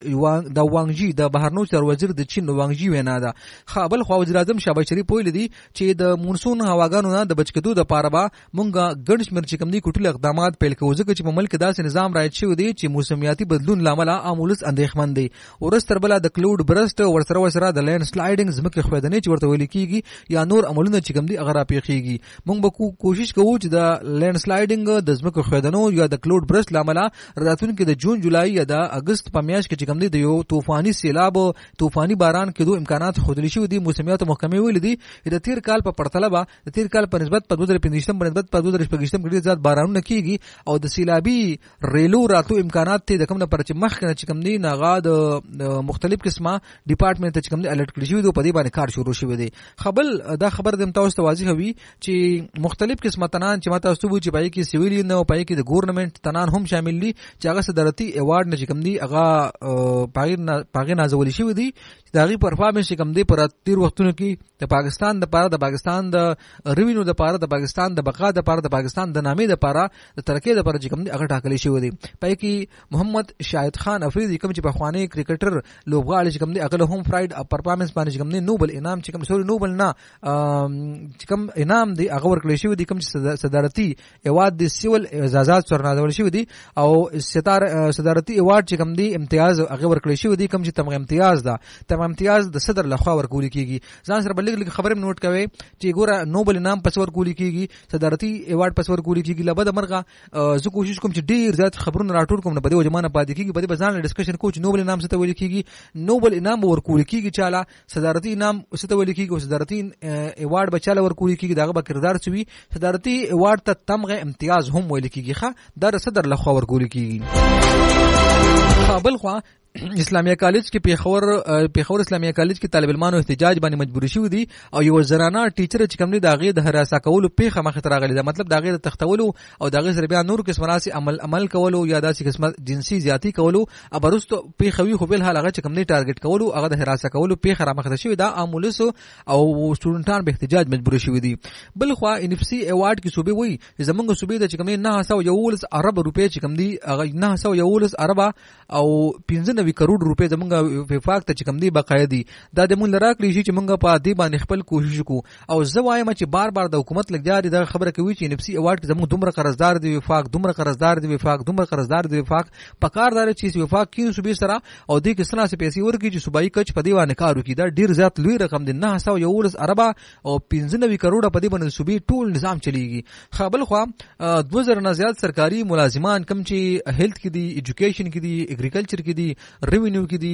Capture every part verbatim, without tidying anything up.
د وانګجی د بهرنو چارو وزیر د چین وانګجی وینا ده. خابل خو وزیر اعظم شاباش شریف ویل دي چې د مونسون هواګانو نه د بچکدو د پاره با مونږه ګڼ شمېر چې کوم دي کوټل اقدامات پیل کوو ځکه چې په ملک داسې نظام رایت شوی دی چې موسمیاتي بدلون لامل عامولس اندېښمن دي. ورستر بل د کلود برست ورسره ورسره د لینډ سلایډینګ زمکه خویدنې چې ورته ویل کیږي یا نور عملونه چې کوم دي هغه را پیخیږي. مونږ به کوشش کوو چې د لینډ سلایډینګ د زمکه خویدنو یا د کلود برست لامل راتلونکي د جون جولای یا د اگست په میاشت کې چې کوم دي د یو طوفاني سیلاب طوفاني باران کېدو امکانات خودلی شوی دي. موسمیات محکمې ویل دي د تیر کال په پرتله به د تیر کال په نسبت په دوه زره پنځه په نسبت په دوه زره شپږ کې ډېر زیات بارانونه کیږي او د سیلابي ریلو راتلو امکانات ته د کوم نه پر چې مخ کنه چې کوم دي ناغا د مختلف قسمه ډپارټمنټ ته چې کوم دي الرټ کړی شوی دی په دې باندې کار شروع شوی دی. خبل دا خبر د تاسو ته واضح وي چې مختلف قسمه تنان چې ماته تاسو چې پای کې سیویل نه پای کې د ګورنمنت تنان هم شامل دي چې هغه صدارتي ایوارډ نه چې کوم دي هغه پاغ پاغ نازول شوی دی. دا غي پرفارمنس چې کوم دی پر تیر وختونو کې د پاکستان د پاره د پاکستان د ریوینیو د پاره د پاکستان د بقا د پاره د پاکستان د نامې د پاره د ترقې د پاره چې کوم دی هغه ټاکل شوی دی. پای کې محمد شاهد خان افریدي کوم چې په خواني کرکټر لوبغاړي چې کوم دی هغه هم فرایډ پرفارمنس باندې چې کوم دی نوبل انعام چې کوم سوري نوبل نه چې کوم انعام دی هغه ورکړل شوی دی کوم چې صدارتي ایوارډ د سیول اعزازات سره نازول شوی دی او ستار صدارتي ایوارډ چې کوم دی امتیاز هغه ورکړل شوی دی کوم چې تمغه امتیاز ده تمام امتیاز د صدر لخوا ورکول کیږي. ځان سره بلګ لګ خبره نوٹ کوي چې ګوره نوبل انعام پس ورکول کیږي صدارتي ایوارډ پس ورکول کیږي. لبد مرغه زه کوشش کوم چې ډیر زیات خبرونه راټول کوم نه بده وجمانه پاتې کیږي بده بزان ډسکشن کوم چې نوبل انعام څه ته ویل کیږي نوبل انعام ورکول کیږي چاله صدارتي انعام څه ته ویل کیږي او صدارتي ایوارډ بچاله ورکول کیږي دغه به کردار چوي صدارتي ایوارډ ته تمغه امتیاز هم ویل کیږي ښه د صدر لخوا ورکول کیږي. خپل خو اسلامیه کالج کې پیښور پیښور اسلامیه کالج کې طالب علمانو احتجاج باندې مجبور شوی دي او یو زنانه ټیچر چې کوم دی دا غي د هراسا کولو پیښه مخ ته راغلی دا مطلب دا غي د تختولو او دا غي سره بیا نور قسم راسي عمل عمل کولو یا داسې قسم جنسي زیاتی کولو ابرستو پیښوي خو بل حال هغه چې کوم دی ټارګټ کولو هغه د هراسا کولو پیښه را مخ ته شوی دا امولس او سټوډنټان به احتجاج مجبور شوی دي. بل خو ان اف سي ایوارډ کې صوبې وای زمونږ صوبې د چې کوم نه هڅه یو ولس عرب روپے چې کوم دی هغه نه هڅه یو ولس عرب او پنځه نوي کروڑ روپے زمونږ وفاق ته چې کوم دی بقایدي دا د مونږ راکړي شي چې مونږ په دې باندې خپل کوشش وکړو او زه وایم چې بار بار د حکومت لګیاري دا خبره کوي چې ان اف سي ایوارډ کې زمونږ دومره قرضدار دی وفاق دومره قرضدار دی وفاق دومره قرضدار دی وفاق پکاردار چې وفاق کین صوبې سره او دې کې سنا سي پیسې ورکړي چې صوبایي کچ په دی باندې کار وکړي دا ډیر زیات لوی رقم دی نه هڅه یو ولس عرب او پنځه نوي کروڑ په دې باندې صوبې ټول نظام چلیږي. خپل خو دوه زره نه زیات سرکاري ملازمان کم چې هیلث کې دي ایجوکیشن کې دي اګریکلچر کې دي ریوینیو کې دي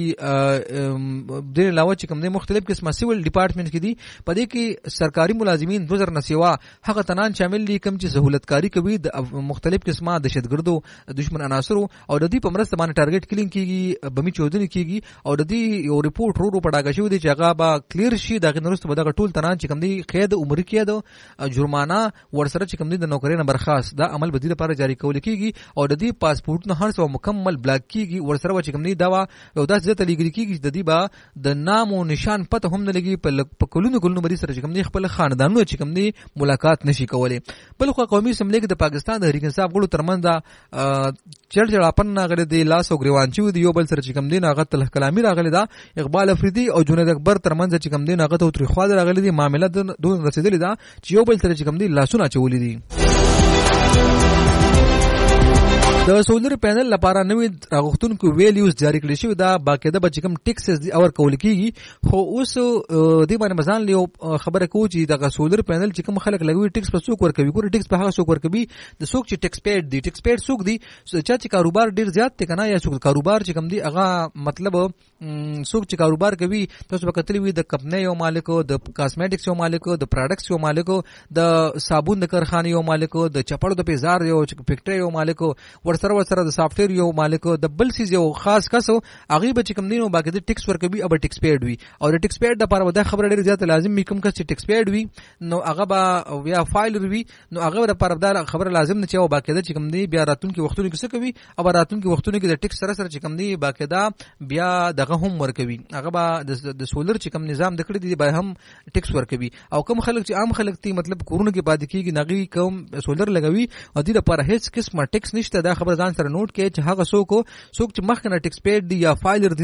د علاوه چې کوم د مختلف قسمه سیول ډپارټمنټ کې دي په دې کې سرکاري ملازمین دوه زره نه سیوا هغه تنان شامل دي کوم چې سہولتکاری کوي د مختلف قسمه د دهشتګردو دشمن عناصرو او د دې په مرسته باندې ټارګټ کلینګ کیږي بمی چودنی کیږي او د دې یو ریپورت ورو پډاګه شوی دی چې هغه با کلیر شي دغه نورست به دغه ټول تنان چې کوم دی قید عمر کې د جرمانه ورسره چې کوم دی د نوکری نه برخاست دا عمل بدیل لپاره جاری کول کیږي او د دې پاسپورت نه هر څو مکمل بلاک کیږي ورسره چې کوم دی دا یو داس ځته لګی کیږي د دې با د نام او نشان پته هم نه لګي په کلونو کلونو مری سره چې کوم دی خپل خاندانونو چې کوم دی ملاقات نشي کولای. بل خو قومي اسمبلی کې د پاکستان د حریق انصاف غړو ترمنځ چړ چړاپن غړي دی لاس او گریوان چې دی یو بل سره چې کوم دی ناغت تل کلامي راغلی دا اقبال افریدي او جنید اکبر ترمنځ چې کوم دی ناغت او تاریخ راغلی دی معاملې د دوه رسیدلی دا چې یو بل سره چې کوم دی لاسونه چولې دي. د سولر پینل لپاره نوې راغښتونکو ویلیوز جاری کړی شوی دا باقاعده به کوم ټیکسز دی اور کول کیږي خو اوس د باندې مزان له خبره کو چې د سولر پینل چې کوم خلک لګوي ټیکس په څوک ورکوي ګور ټیکس په هغه څوک ورکوي د څوک چې ټیکس پیډ دی ټیکس پیډ څوک دی چې چې کاروبار ډیر زیات ته کنه یا څوک کاروبار چې کوم دی هغه مطلب څوک چې کاروبار کوي تاسو به کتلی وي د کمپنۍ یو مالک د کاسمیټکس یو مالک د پروډکټس یو مالک د صابون د کارخانه یو مالک د چپړو د پیزار یو فیکټری یو مالک ورسره ورسره د سافټویر یو مالک د بل سیز یو خاص کسو هغه به چې کوم دینو باقي د ټیکس ورکوي او ټیکس پیډ وي او د ټیکس پیډ لپاره د خبره ډیره زیات لازم می کوم کس چې ټیکس پیډ وي نو هغه به بیا فایل وي نو هغه لپاره د خبره لازم نه چې او باقي د چې کوم دی بیا راتونکو وختونو کې څه کوي او راتونکو وختونو کې د ټیکس سره سره چې کوم دی باقي دا بیا دغه هم ورکوي هغه به د سولر چې کوم نظام د کړی دی به هم ټیکس ورکوي او کوم خلک چې عام خلک تی مطلب کورونه کې پاتې کیږي نغي کوم سولر لګوي او د لپاره هیڅ قسمه ټیکس نشته دا خبره ځان سره نوٹ کې چې هغه څوک څوک چې مخکنه ټیکس پیډ دی یا فایلر